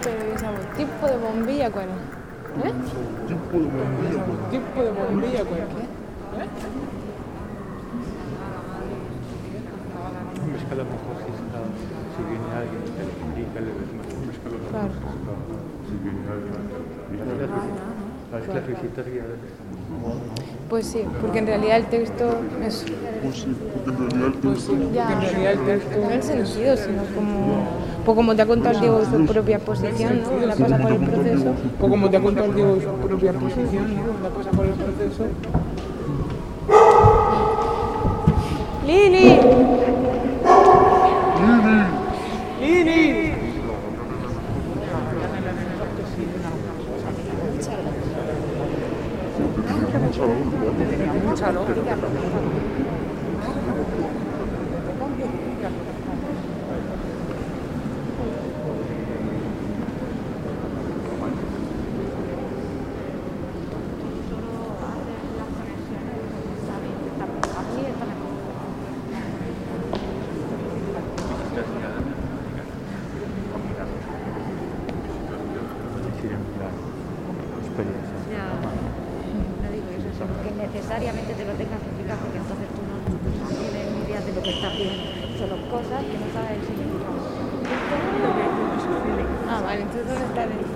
Pero ¿y ese tipo de bombilla cuál es? ¿Eh? Tipo de bombilla. ¿Tipo de bombilla cuál es? ¿Eh? Un pescado a lo mejor si viene alguien y te lo indica, le ves más un pescado. Claro. Si viene alguien. ¿Sabes las visitas guiadas están? Pues sí, porque en realidad el texto es... Pues sí, porque en realidad el texto... Ya, en realidad el texto no en el sentido, sino como... Pues como te ha contado Diego su propia posición, ¿no? La pasa por el proceso. Pues como te ha contado Diego su propia posición, ¿no? La pasa por el proceso. ¡Lili! ¡Lili! Mucha lógica. Necesariamente te lo tengas que explicar porque entonces tú no tienes ni idea de lo que estás viendo. Son cosas que no sabes el significado. Ah, vale, entonces ¿dónde está el